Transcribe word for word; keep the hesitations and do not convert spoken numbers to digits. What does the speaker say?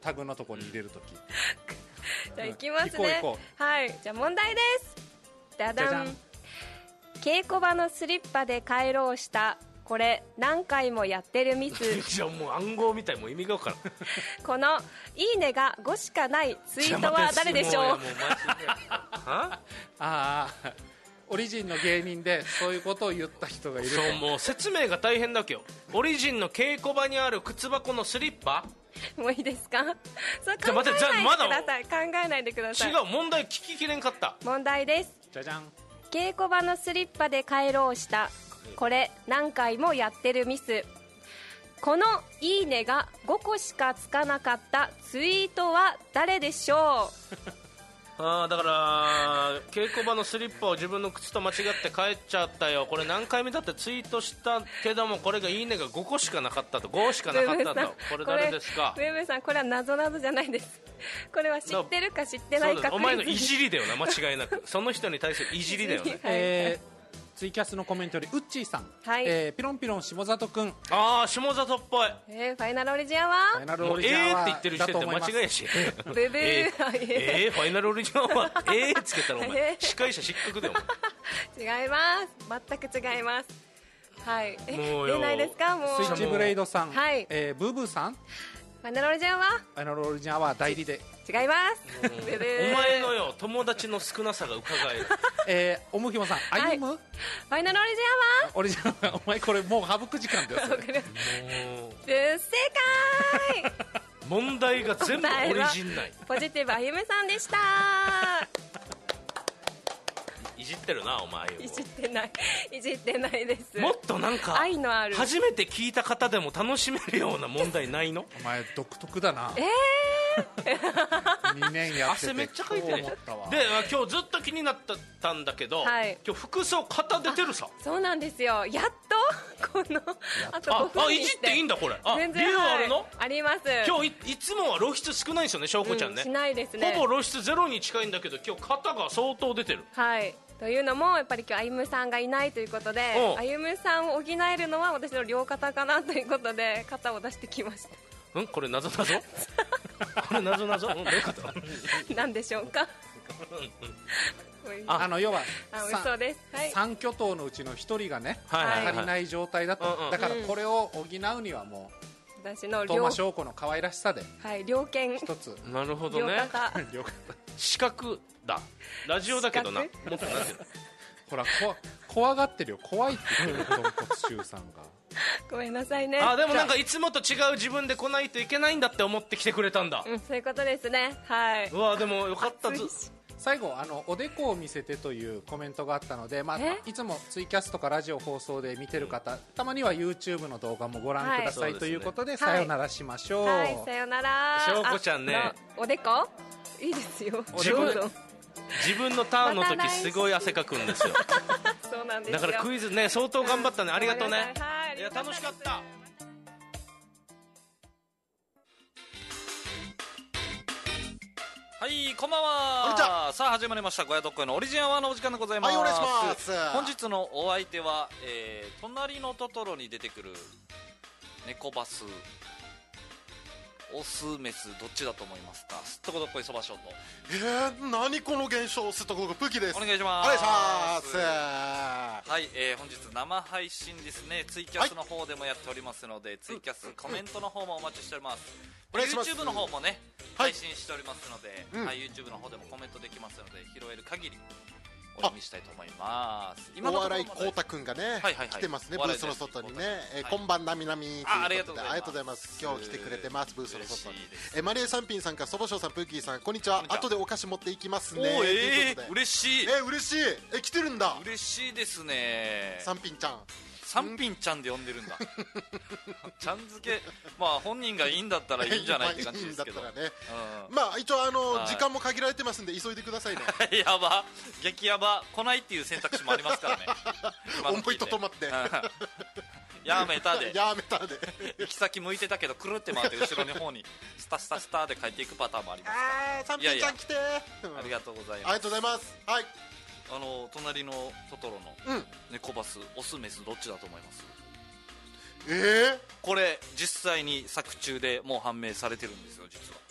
タグのとこに入れるとき。 じゃあ行きますね。 行こう行こう。 はい、じゃあ問題です。ダダン。 じゃじゃん。 稽古場のスリッパで帰ろうした。これ何回もやってるミス。 じゃあもう暗号みたい、もう意味が分からん。 このいいねがごしかないツイートは誰でしょう。 もうマジではああ、オリジンの芸人でそういうことを言った人がいると。 そう、もう説明が大変だけど、オリジンの稽古場にある靴箱のスリッパ。 もういいですか。そうじゃあ考え待ってじゃあないまだでください。考えないでください。 違う、問題聞ききれんかった。 問題です。 じゃじゃん。 稽古場のスリッパで帰ろうした。これ何回もやってるミス。このいいねがごこしかつかなかったツイートは誰でしょう。 あーだから稽古場のスリッパを自分の靴と間違って帰っちゃったよ、これ何回目だってツイートしたけども、これがいいねがごこしかなかったと、ごしかなかったと。これ誰ですか。 ウェブさん、これは謎々じゃないです。これは知ってるか知ってないか。 お前のいじりだよな、間違いなく。その人に対するいじりだよね。 えーツイキャスのコメントよりウッチーさん、 はいえーピロンピロン下里くん、フああ下里っぽい。 えー、ファイナルオリジンはァイナルもうオリジンはえーって言ってる時点で間違いやし。 ブブーえー、えー、ファイナルオリジナルはえーつけたらおえ前ー司会者失格だよお前。 違います。全く違います。はい。え、 もうよ出ないですか。もうスイッチブレイドさん、 はいえーブーブーさん、フファイナルオリジンはァイナルオリジンは代理で、 違います。ブブーお前のよ友達の少なさが伺える。 えー、おむひもさん、歩む、 ファイナルオリジンオリジナル、お前これもう省く時間だよそれ。 はわかります。 もう不正解。 問題が全部オリジンない。 ポジティブあゆめさんでした。 いじってるなお前よ。 いじってない。いじってないです。 もっとなんか愛のある。 初めて聞いた方でも楽しめるような問題ないの。 お前独特だな。 えにねんやってて汗めっちゃかいてるそう思ったわ。 で今日ずっと気になったんだけど、 はい今日服装型出てるさ。 ー、そうなんですよ。やっとこのあとあごふんあいじっていいんだこれ。あ理全然由あるの、 はいあります。 今日 い, いつもは露出少ないんですよね翔子ちゃんね、 うんしないですね。 ほぼ露出ゼロに近いんだけど今日肩が相当出てる。 はい。というのもやっぱり今日あゆむさんがいないということで、 おうあゆむさんを補えるのは私の両肩かなということで肩を出してきましんこれ謎謎これ謎謎うんどういうことた。なんでしょうか。 ああの要はあさ嘘です。はい。 三巨頭のうちの一人がね、 はいはいはい足りない状態だと、 うんうんだからこれを補うにはも私のう東間両翔子の可愛らしさではい両肩一つなるほど両ね。 肩。 よかっ四角だラジオだけどなも四っとなんていうのた。ほらこ怖がってるよ、怖いって言ってるよ豚骨衆さんが。 ごめんなさいね。 あでもなんかいつもと違う自分で来ないといけないんだって思って来てくれたんだ。 うん、そういうことですね。はい。 うわでもよかったず暑いし最後あのおでこを見せてというコメントがあったので、まあ、 えいつもツイキャスとかラジオ放送で見てる方、たまには YouTube の動画もご覧ください、 はいということで、 はいさよならしましょう、 はい、さよなら。 翔子ちゃんねあのおでこいいですよ。 おでこどうぞ。 自分のターンの時また来週すごい汗かくんですよそうなんですよ。 だからクイズね相当頑張ったね、ありがとうね。 はい、あいやりがとうございます楽しかった。 はい、こんばんこんにちは。さあ始まりましたゴヤドッコイのオリジンアワーのお時間でございます。 はいお願いします本日のお相手は、えー、隣のトトロに出てくる猫バス、オスメスどっちだと思いますか。すっとこどっこいそばしょうとえー、何この現象、すっとこどこプーキーです。 お願いします。 お願いします。ははい、えー、本日生配信ですね。ツイキャスの方でもやっておりますので、ツイキャスコメントの方もお待ちしております。 お願いします YouTube の方もね、 はい配信しておりますので、 うんはい、YouTube の方でもコメントできますので、拾える限りお読みしたいと思います。 お笑いこうたくんがね、 はいはいはい来てますね、 お笑いブースの外にね、えーはいこんばんなみなみということで、 あありがとうございますありがとうございます。今日来てくれてます、ブースの外に嬉しいです。 えーマリエさんぴんさんからそばしょうさん、プーキーさん、こんにちは。 こんにちは後でお菓子持っていきますおね。とー、えいうことでー、嬉しい。 えー、嬉しい。え、来てるんだ。 嬉しいですね。 さんぴんちゃん。 三品ちゃんで呼んでるんだ。ちゃん付け、まあ本人がいいんだったらいいんじゃないって感じですけど。 いいんだったらね。 うんまあ一応あの、 はい時間も限られてますんで急いでくださいね。 やば、激ヤバ、来ないっていう選択肢もありますからね。今の聞いて音符と止まってうんやめたで、 やめたで。 行き先向いてたけど、くるって回って後ろの方にスタスタスタで帰っていくパターンもありますかあー、さんぴんちゃん来て。うんら。ありがとうございありがます。 とうございます。はい。 あの隣のトトロのうん。 猫バス、オスメスどっちだと思います？ えー、 これ実際に作中でもう判明されてるんですよ、実は。